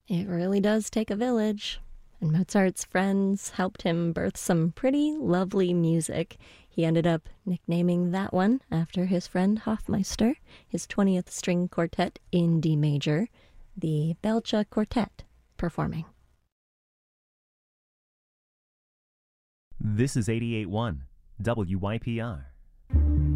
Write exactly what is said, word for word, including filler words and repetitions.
It really does take a village. And Mozart's friends helped him birth some pretty lovely music. He ended up nicknaming that one after his friend Hofmeister, his twentieth string quartet in D major, the Belcha Quartet, performing. This is eighty-eight point one W Y P R.